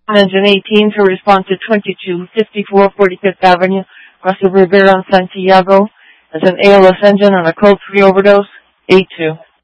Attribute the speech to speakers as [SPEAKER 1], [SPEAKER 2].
[SPEAKER 1] Engine 18 to respond to 2254 45th Avenue, Russell Rivera, Santiago, as an ALS engine on a code 3 overdose, A2.